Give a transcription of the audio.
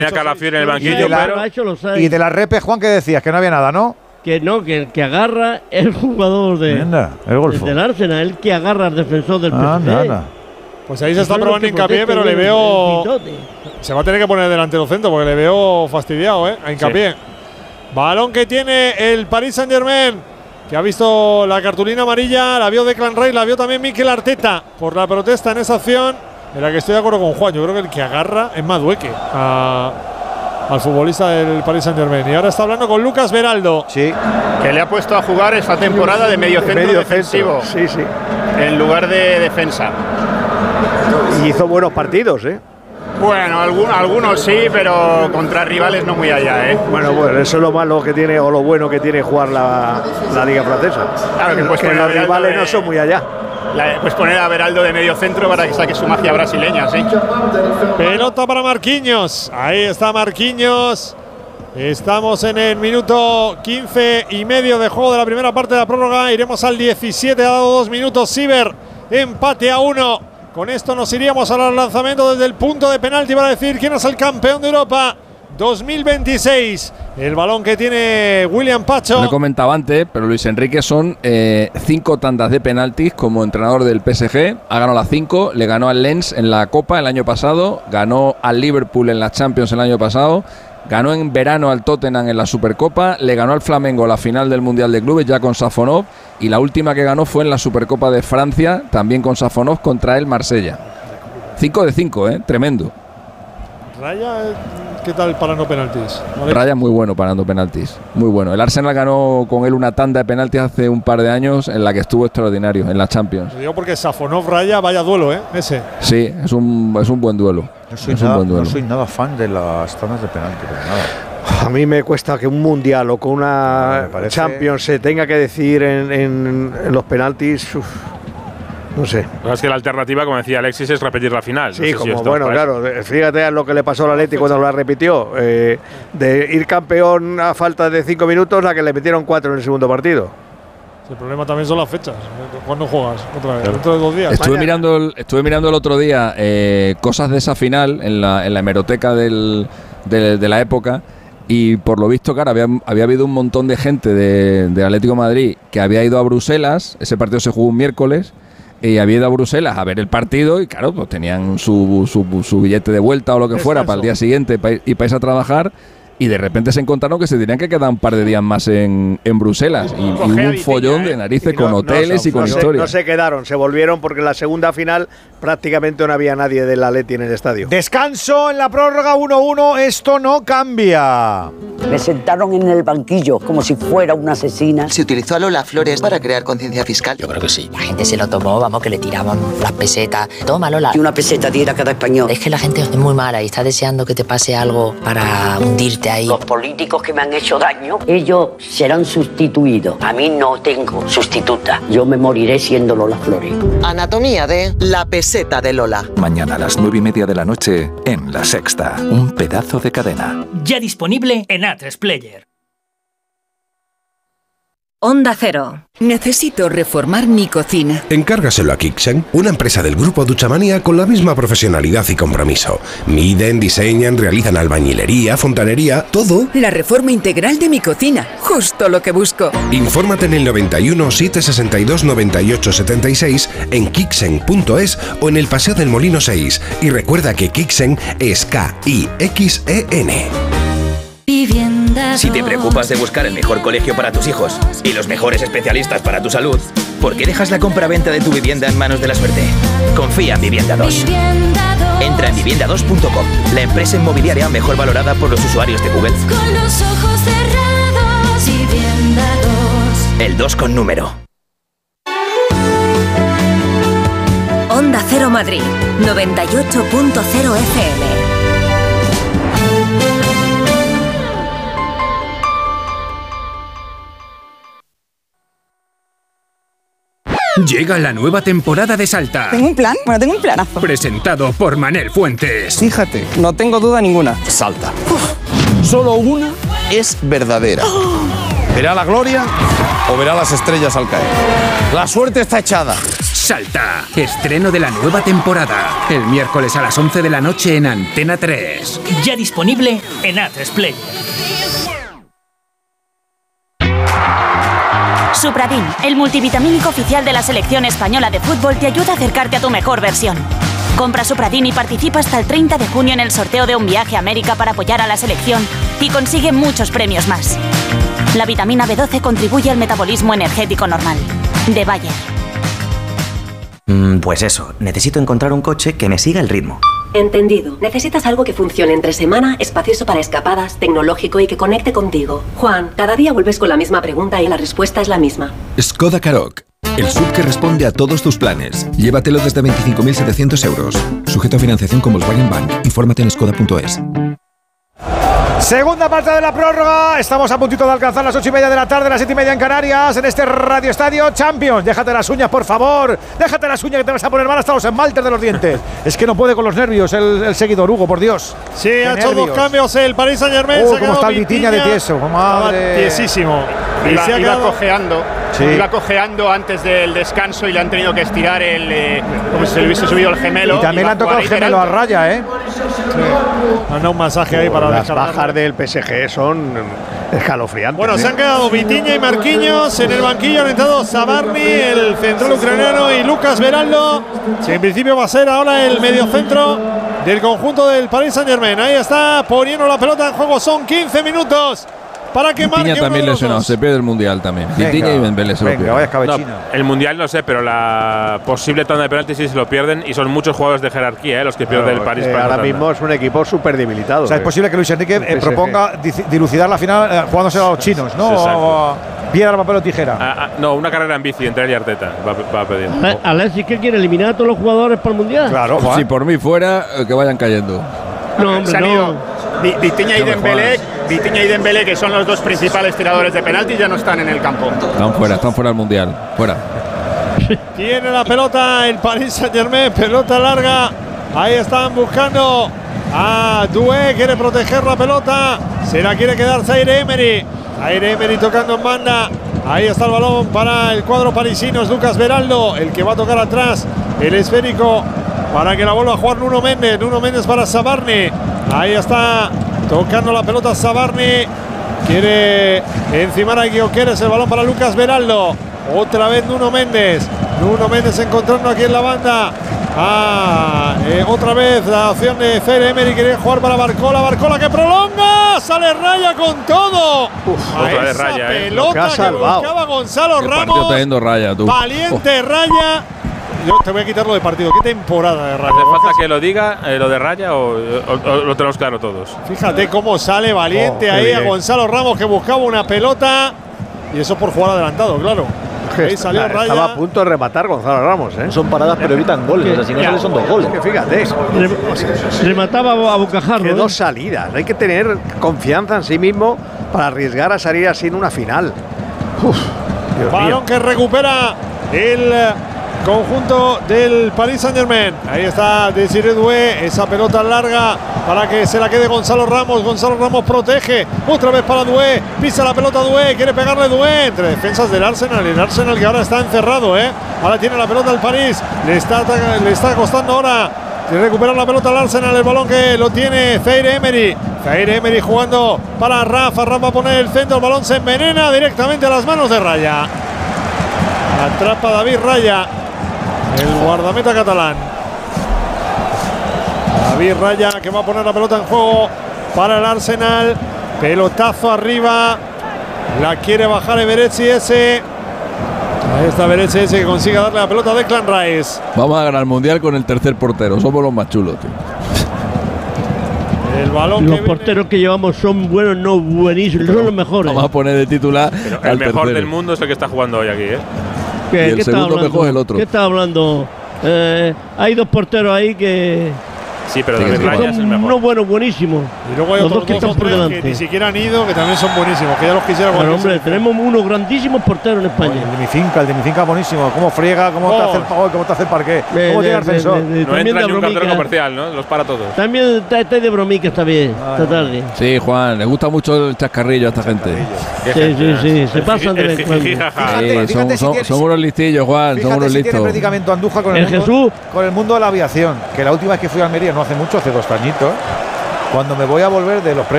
Tenía Calafiori en el banquillo, pero... Y de la repe, Juan, ¿qué decías? Que no había nada, ¿no? Que no, que el que agarra el jugador del Arsenal, el que agarra al defensor del PSG. Pues ahí se está probando Hincapié, pero le veo… Se va a tener que poner delantero centro porque le veo fastidiado, a Hincapié. Sí. Balón que tiene el Paris Saint-Germain, que ha visto la cartulina amarilla, la vio Declan Rice, la vio también Mikel Arteta por la protesta en esa acción, en la que estoy de acuerdo con Juan. Yo creo que el que agarra es Madueke al futbolista del Paris Saint-Germain. Y ahora está hablando con Lucas Beraldo. Sí, que le ha puesto a jugar esta temporada de mediocentro defensivo. Sí, sí. En lugar de defensa. Y hizo buenos partidos, Bueno, algunos sí, pero contra rivales no muy allá, Bueno, eso es lo malo que tiene, o lo bueno que tiene jugar la Liga Francesa. Claro, que los rivales no son muy allá. Pues poner a Beraldo de medio centro para que saque su magia brasileña, sí. Pelota para Marquinhos. Ahí está Marquinhos. Estamos en el minuto 15 y medio de juego de la primera parte de la prórroga. Iremos al 17, ha dado 2 minutos Siver. Empate a 1. Con esto nos iríamos al lanzamiento desde el punto de penalti para decir quién es el campeón de Europa 2026. El balón que tiene William Pacho. Lo he comentado antes, pero Luis Enrique son 5 tandas de penaltis como entrenador del PSG. Ha ganado las 5, le ganó al Lens en la Copa el año pasado, ganó al Liverpool en la Champions el año pasado, ganó en verano al Tottenham en la Supercopa, le ganó al Flamengo la final del Mundial de Clubes ya con Safonov, y la última que ganó fue en la Supercopa de Francia, también con Safonov contra el Marsella. 5 de 5, tremendo. Raya, ¿qué tal parando penaltis? ¿Vale? Raya muy bueno parando penaltis, muy bueno. El Arsenal ganó con él una tanda de penaltis hace un par de años en la que estuvo extraordinario en la Champions. Lo digo porque Safonov Raya, vaya duelo, ese. Sí, es un buen duelo. No soy nada fan de las tandas de penalti, pero nada. A mí me cuesta que un mundial o con una Champions se tenga que decir en los penaltis. No sé. Es que la alternativa, como decía Alexis, es repetir la final. Sí, claro. Fíjate a lo que le pasó al Atleti cuando la repitió. De ir campeón a falta de 5 minutos a que le metieron 4 en el segundo partido. El problema también son las fechas. ¿Cuándo juegas? Otra vez, dentro de 2 días. Estuve mirando el otro día cosas de esa final en la hemeroteca de la época. Y por lo visto, claro, había habido un montón de gente de Atlético de Madrid que había ido a Bruselas. Ese partido se jugó un miércoles. Y había ido a Bruselas a ver el partido y claro, pues tenían su billete de vuelta o lo que fuera para el día siguiente y para irse a trabajar, y de repente se encontraron que se tenían que quedar un par de días más en Bruselas y un follón de narices con hoteles y con historias. No se quedaron, se volvieron porque en la segunda final prácticamente no había nadie del Atleti en el estadio. Descanso en la prórroga 1-1, esto no cambia. Me sentaron en el banquillo como si fuera una asesina. ¿Se utilizó a Lola Flores para crear conciencia fiscal? Yo creo que sí. La gente se lo tomó, vamos, que le tiraban las pesetas. Toma, Lola. Y una peseta diera cada español. Es que la gente es muy mala y está deseando que te pase algo para hundirte ahí. Los políticos que me han hecho daño, ellos serán sustituidos. A mí no tengo sustituta. Yo me moriré siendo Lola Flores. Anatomía de La peseta de Lola. Mañana a las 9:30 de la noche en La Sexta. Un pedazo de cadena. Ya disponible en A3 Player. Onda Cero. Necesito reformar mi cocina. Encárgaselo a Kixen, una empresa del grupo Duchamanía con la misma profesionalidad y compromiso. Miden, diseñan, realizan albañilería, fontanería, todo. La reforma integral de mi cocina, justo lo que busco. Infórmate en el 91 762 98 76 en kixen.es o en el Paseo del Molino 6. Y recuerda que Kixen es K-I-X-E-N. Si te preocupas de buscar el mejor colegio para tus hijos y los mejores especialistas para tu salud, ¿por qué dejas la compra-venta de tu vivienda en manos de la suerte? Confía en Vivienda 2. Entra en vivienda2.com, la empresa inmobiliaria mejor valorada por los usuarios de Google. Con los ojos cerrados, Vivienda 2. El 2 con número. Onda Cero Madrid, 98.0 FM. Llega la nueva temporada de Salta. ¿Tengo un plan? Bueno, tengo un planazo. Presentado por Manel Fuentes. Fíjate, no tengo duda ninguna. Salta. Solo una es verdadera. ¿Verá la gloria o verá las estrellas al caer? La suerte está echada. Salta, estreno de la nueva temporada. El miércoles a las 11 de la noche en Antena 3. Ya disponible en A3Player. Supradin, el multivitamínico oficial de la selección española de fútbol, te ayuda a acercarte a tu mejor versión. Compra Supradin y participa hasta el 30 de junio en el sorteo de un viaje a América para apoyar a la selección y consigue muchos premios más. La vitamina B12 contribuye al metabolismo energético normal. De Bayer. Pues eso, necesito encontrar un coche que me siga el ritmo. Entendido. Necesitas algo que funcione entre semana, espacioso para escapadas, tecnológico y que conecte contigo. Juan, cada día vuelves con la misma pregunta y la respuesta es la misma. Skoda Karoq, el SUV que responde a todos tus planes. Llévatelo desde 25.700 euros. Sujeto a financiación con Volkswagen Bank. Infórmate en skoda.es. Segunda parte de la prórroga. Estamos a puntito de alcanzar las 8:30 de la tarde, las 7:30 en Canarias, en este Radio Estadio Champions. Déjate las uñas, por favor. Déjate las uñas que te vas a poner mal hasta los esmaltes de los dientes. Es que no puede con los nervios el seguidor, Hugo, por Dios. Sí, ha hecho dos cambios el Paris Saint-Germain. Cómo está el Vitinha de tieso. Madre. Tiesísimo. Iba cojeando. Sí. Iba cojeando antes del descanso y le han tenido que estirar como si se le hubiese subido el gemelo. Y también le han tocado el gemelo a raya, ¿eh? Sí. Han dado un masaje ahí para las bajas del PSG son escalofriantes. Bueno, se han quedado Vitinha y Marquinhos en el banquillo. Han entrado Zabarni, el central ucraniano, y Lucas Beraldo. Sí, en principio va a ser ahora el mediocentro del conjunto del Paris Saint-Germain. Ahí está poniendo la pelota en juego. Son 15 minutos. Para que Vitinha también lesionado, se pierde el Mundial también. Vitinha y Dembélé se lo pierden. No, el Mundial no sé, pero la posible tanda de penaltis sí se lo pierden y son muchos jugadores de jerarquía los que pierden el París. Ahora mismo es un equipo súper debilitado. O sea, es posible que Luis Enrique proponga dilucidar la final jugándose a los chinos, ¿no? O piedra, papel o tijera. No, una carrera en bici entre él y Arteta va a pedir. Alexis, ¿qué quiere? ¿Eliminar a todos los jugadores para el Mundial? Claro, si por mí fuera, que vayan cayendo. No, hombre, no. Vitinha y Dembélé, que son los dos principales tiradores de penaltis, ya no están en el campo. Están fuera del Mundial. Fuera. Tiene la pelota el Paris Saint-Germain, pelota larga. Ahí están buscando a Doué, quiere proteger la pelota. Se la quiere quedar Zaire Emery. Zaire Emery tocando en banda. Ahí está el balón para el cuadro parisino. Es Lucas Beraldo el que va a tocar atrás el esférico para que la vuelva a jugar Nuno Méndez. Nuno Méndez para Zabarni. Ahí está tocando la pelota Zabarni. Quiere encimar a Guioqueres, el balón para Lucas Beraldo. Otra vez Nuno Méndez. Nuno Méndez encontrando aquí en la banda. Otra vez la opción de Zaire Emery. Quiere jugar para Barcola. Barcola que prolonga. Sale Raya con todo. Otra vez Raya. Pelota que buscaba Gonzalo Ramos. Raya, tú. Valiente Raya. Yo te voy a quitarlo de partido. ¿Qué temporada de Raya? ¿Hace falta que lo diga lo de Raya o lo tenemos claro todos? Fíjate cómo sale Valiente ahí a Gonzalo Ramos, que buscaba una pelota. Y eso por jugar adelantado, claro. Ahí salió Raya. Estaba a punto de rematar Gonzalo Ramos, ¿eh? Son paradas pero evitan goles. O sea, si no salen son 2 goles. Es que fíjate. Remataba a bocajarro. Que 2 salidas. Hay que tener confianza en sí mismo para arriesgar a salir así en una final. Balón que recupera el conjunto del Paris Saint-Germain. Ahí está Désiré Doué, esa pelota larga para que se la quede Gonzalo Ramos. Gonzalo Ramos protege, otra vez para Doué, pisa la pelota Doué, quiere pegarle Doué entre defensas del Arsenal. El Arsenal que ahora está encerrado, ahora tiene la pelota el París, le está costando ahora de recuperar la pelota al Arsenal. El balón que lo tiene Zaire Emery. Zaire Emery jugando para Rafa. Rafa va a poner el centro, el balón se envenena directamente a las manos de Raya. Atrapa David Raya, el guardameta catalán. David Raya que va a poner la pelota en juego para el Arsenal. Pelotazo arriba. La quiere bajar Eberechi ese. Ahí está Eberechi ese que consigue darle la pelota a Declan Rice. Vamos a ganar el Mundial con el tercer portero. Somos los más chulos, tío. El balón los porteros que llevamos son buenos, no buenísimos, son los mejores. Vamos a poner de titular. El mejor del mundo es el que está jugando hoy aquí, Y el segundo mejor es el otro. ¿Qué está hablando? Hay 2 porteros ahí que Sí, pero David Raya es el mejor. Uno bueno, buenísimo. Y luego hay otros dos o tres que ni siquiera han ido, que también son buenísimos, que ya los quisiera. Pero hombre, tenemos unos grandísimos porteros en España. El de mi finca buenísimo. Cómo friega, cómo te hace el parqué. Cómo tiene ascensor. No entra ni un cartero comercial, ¿no? Los para todos. También está de bromica esta vez, esta tarde. Sí, Juan, le gusta mucho el chascarrillo a esta gente. Sí, se pasan de vez en cuando. Son unos listillos, Juan, son unos listos. Tiene predicamento Andújar con el mundo de la aviación. Que la última vez que fui a Almería, no hace mucho, hace 2 añitos, cuando me voy a volver de los